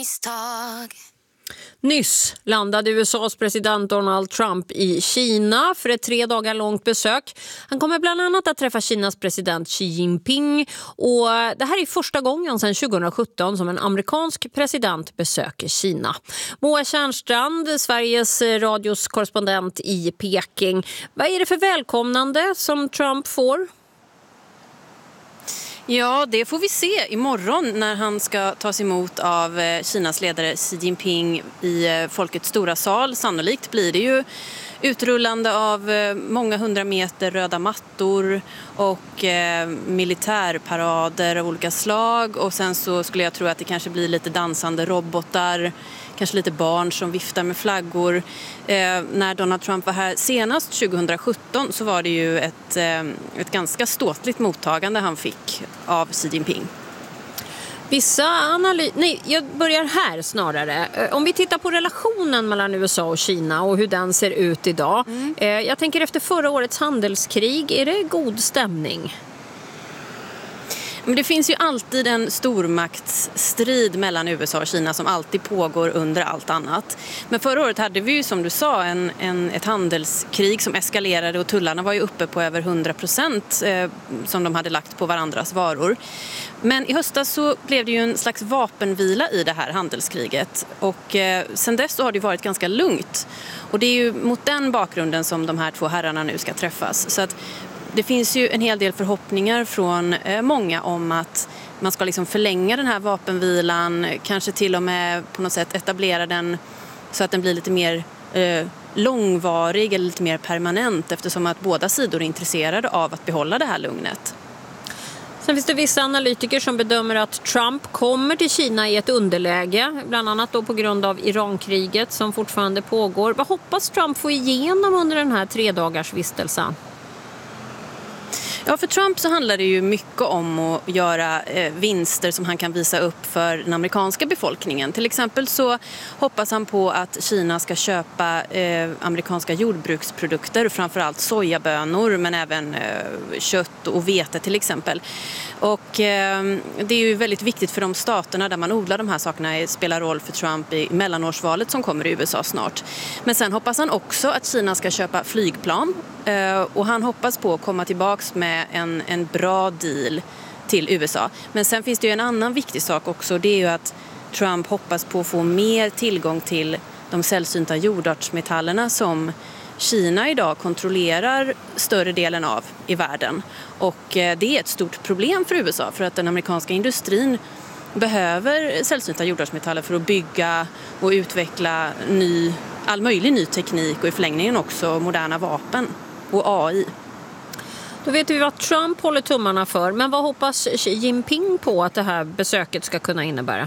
Misstag. Nyss landade USAs president Donald Trump i Kina för ett 3 dagar långt besök. Han kommer bland annat att träffa Kinas president Xi Jinping. Och det här är första gången sedan 2017 som en amerikansk president besöker Kina. Moa Tjärnstrand, Sveriges radios korrespondent i Peking. Vad är det för välkomnande som Trump får? Ja, det får vi se imorgon när han ska tas emot av Kinas ledare Xi Jinping i Folkets stora sal. Sannolikt blir det ju utrullande av många 100 meter röda mattor och militärparader av olika slag. Och sen så skulle jag tro att det kanske blir lite dansande robotar, kanske lite barn som viftar med flaggor. När Donald Trump var här senast 2017 så var det ju ett ganska ståtligt mottagande han fick av Xi Jinping. Jag börjar här snarare. Om vi tittar på relationen mellan USA och Kina och hur den ser ut idag. Jag tänker efter förra årets handelskrig, är det god stämning? Men det finns ju alltid en stormaktsstrid mellan USA och Kina som alltid pågår under allt annat. Men förra året hade vi ju som du sa ett handelskrig som eskalerade och tullarna var ju uppe på över 100% som de hade lagt på varandras varor. Men i höstas så blev det ju en slags vapenvila i det här handelskriget och sen dess så har det varit ganska lugnt. Och det är ju mot den bakgrunden som de här två herrarna nu ska träffas. Så att det finns ju en hel del förhoppningar från många om att man ska liksom förlänga den här vapenvilan, kanske till och med på något sätt etablera den så att den blir lite mer långvarig eller lite mer permanent eftersom att båda sidor är intresserade av att behålla det här lugnet. Sen finns det vissa analytiker som bedömer att Trump kommer till Kina i ett underläge, bland annat då på grund av Irankriget som fortfarande pågår. Vad hoppas Trump få igenom under den här 3 dagars vistelsen? Ja, för Trump så handlar det ju mycket om att göra vinster som han kan visa upp för den amerikanska befolkningen. Till exempel så hoppas han på att Kina ska köpa amerikanska jordbruksprodukter, framförallt sojabönor men även kött och vete till exempel. Och det är ju väldigt viktigt för de staterna där man odlar de här sakerna spelar roll för Trump i mellanårsvalet som kommer i USA snart. Men sen hoppas han också att Kina ska köpa flygplan och han hoppas på att komma tillbaks med en bra deal till USA. Men sen finns det ju en annan viktig sak också, det är ju att Trump hoppas på att få mer tillgång till de sällsynta jordartsmetallerna som Kina idag kontrollerar större delen av i världen. Och det är ett stort problem för USA för att den amerikanska industrin behöver sällsynta jordartsmetaller för att bygga och utveckla all möjlig ny teknik och i förlängningen också moderna vapen och AI. Då vet vi vad Trump håller tummarna för, men vad hoppas Xi Jinping på att det här besöket ska kunna innebära?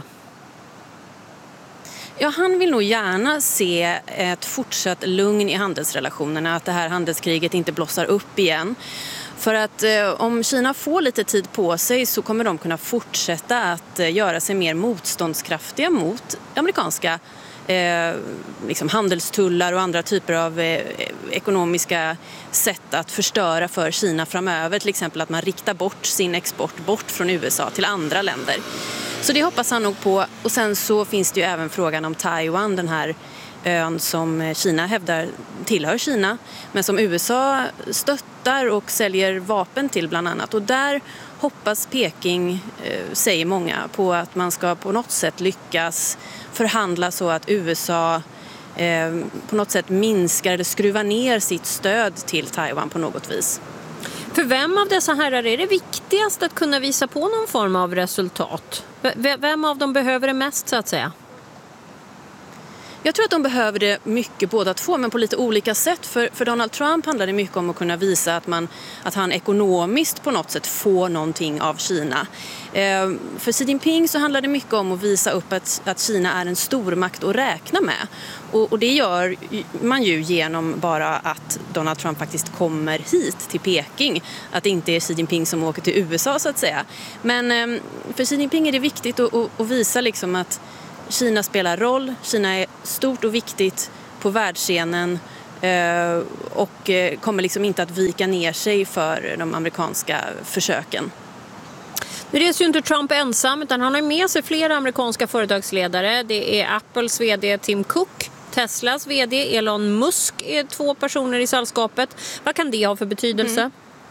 Ja, han vill nog gärna se ett fortsatt lugn i handelsrelationerna, att det här handelskriget inte blossar upp igen. För att om Kina får lite tid på sig så kommer de kunna fortsätta att göra sig mer motståndskraftiga mot amerikanska handelstullar och andra typer av ekonomiska sätt att förstöra för Kina framöver. Till exempel att man riktar bort sin export bort från USA till andra länder. Så det hoppas han nog på. Och sen så finns det ju även frågan om Taiwan, den här ön som Kina hävdar tillhör Kina men som USA stöttar och säljer vapen till bland annat. Och där hoppas Peking, säger många, på att man ska på något sätt lyckas förhandla så att USA på något sätt minskar eller skruvar ner sitt stöd till Taiwan på något vis. För vem av dessa herrar är det viktigast att kunna visa på någon form av resultat? Vem av dem behöver det mest så att säga? Jag tror att de behöver det mycket båda två, men på lite olika sätt. För Donald Trump handlar det mycket om att kunna visa att han ekonomiskt på något sätt får någonting av Kina. För Xi Jinping så handlar det mycket om att visa upp att Kina är en stormakt att räkna med. Och det gör man ju genom bara att Donald Trump faktiskt kommer hit till Peking. Att det inte är Xi Jinping som åker till USA så att säga. Men för Xi Jinping är det viktigt att visa liksom att Kina spelar roll, Kina är stort och viktigt på världsscenen och kommer liksom inte att vika ner sig för de amerikanska försöken. Nu reser ju inte Trump ensam utan han har med sig flera amerikanska företagsledare. Det är Apples vd Tim Cook, Teslas vd Elon Musk är 2 personer i sällskapet. Vad kan det ha för betydelse?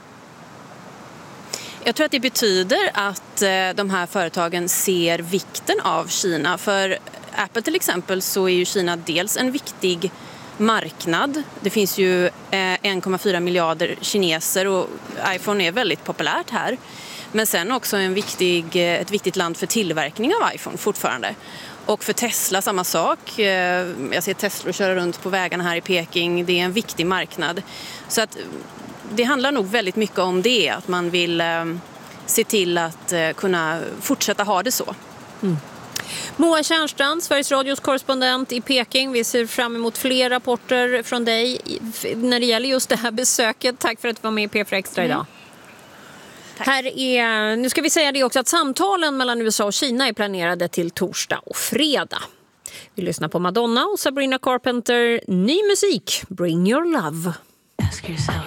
Jag tror att det betyder att de här företagen ser vikten av Kina. För Apple till exempel så är ju Kina dels en viktig marknad. Det finns ju 1,4 miljarder kineser och iPhone är väldigt populärt här. Men sen också ett viktigt land för tillverkning av iPhone fortfarande. Och för Tesla samma sak. Jag ser Tesla köra runt på vägarna här i Peking. Det är en viktig marknad. Så att det handlar nog väldigt mycket om det. Att man vill se till att kunna fortsätta ha det så. Moa Tjärnstrand, Sveriges Radios korrespondent i Peking. Vi ser fram emot fler rapporter från dig när det gäller just det här besöket. Tack för att du var med i P4 Extra idag. Nu ska vi säga det också att samtalen mellan USA och Kina är planerade till torsdag och fredag. Vi lyssnar på Madonna och Sabrina Carpenter. Ny musik, Bring Your Love.